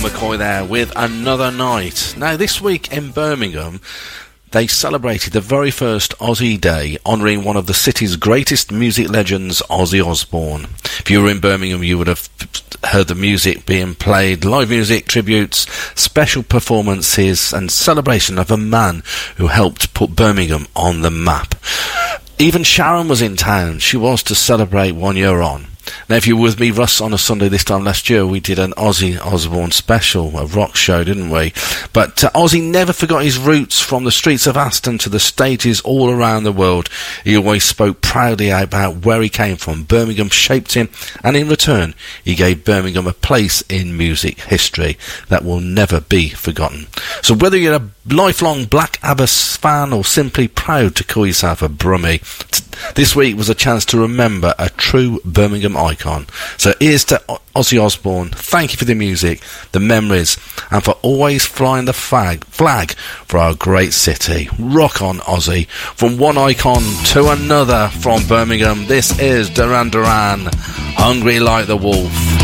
McCoy there with Another Night. Now, this week in Birmingham, they celebrated the very first Ozzy Day, honouring one of the city's greatest music legends, Ozzy Osbourne. If you were in Birmingham, you would have heard the music being played, live music, tributes, special performances, and celebration of a man who helped put Birmingham on the map. Even Sharon was in town. She was to celebrate 1 year on. Now, if you were with me, Russ, on a Sunday this time last year, we did an Ozzy Osbourne special, a rock show, didn't we? But Ozzy never forgot his roots. From the streets of Aston to the stages all around the world, he always spoke proudly about where he came from. Birmingham shaped him, and in return, he gave Birmingham a place in music history that will never be forgotten. So whether you're a lifelong Black Abbas fan or simply proud to call yourself a Brummie, this week was a chance to remember a true Birmingham icon. So here's to Ozzy Osbourne. Thank you for the music, the memories, and for always flying the flag for our great city. Rock on, Ozzy. From one icon to another from Birmingham, this is Duran Duran, Hungry Like the Wolf.